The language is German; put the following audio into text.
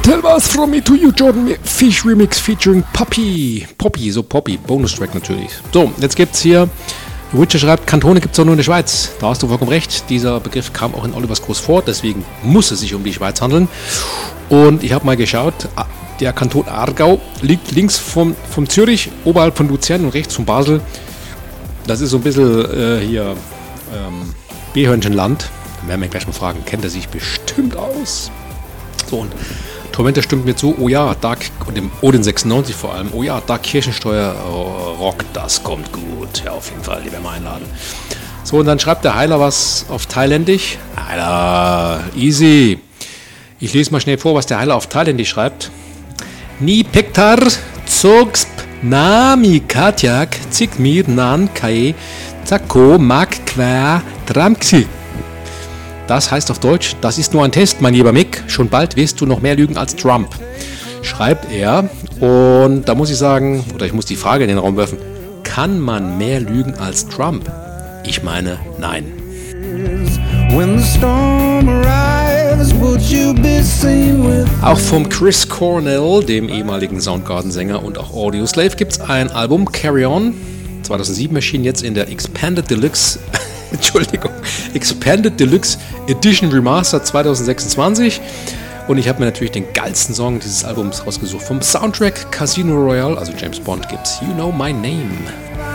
Tell us from me to you, Jordan Fish Remix featuring Poppy. Poppy, Bonustrack natürlich. So, jetzt gibt's hier, Witcher schreibt, Kantone gibt's doch nur in der Schweiz. Da hast du vollkommen recht. Dieser Begriff kam auch in Olivers Kurs vor, deswegen muss es sich um die Schweiz handeln. Und ich habe mal geschaut, der Kanton Aargau liegt links vom Zürich, oberhalb von Luzern und rechts von Basel. Das ist so ein bisschen B-Hörnchenland. Da werden wir gleich mal fragen, kennt er sich bestimmt aus? So, und Tormente stimmt mir zu, oh ja, und im Odin 96 vor allem, oh ja, Dark Kirchensteuer, Rock, das kommt gut. Ja, auf jeden Fall, die werden wir einladen. So, und dann schreibt der Heiler was auf Thailändisch. Heiler, easy. Ich lese mal schnell vor, was der Heiler auf Thailändisch schreibt. Ni pektar zogsp nami katjak zikmir nan kai zako mak kwa tramksi. Das heißt auf Deutsch, das ist nur ein Test, mein lieber Mick. Schon bald wirst du noch mehr lügen als Trump. Schreibt er. Und da muss ich sagen, oder ich muss die Frage in den Raum werfen, kann man mehr lügen als Trump? Ich meine, nein. Auch vom Chris Cornell, dem ehemaligen Soundgarden-Sänger und auch Audioslave, gibt es ein Album, Carry On. 2007 erschien jetzt in der Expanded Deluxe Edition Remastered 2026. Und ich habe mir natürlich den geilsten Song dieses Albums rausgesucht. Vom Soundtrack Casino Royale, also James Bond, gibt's You Know My Name.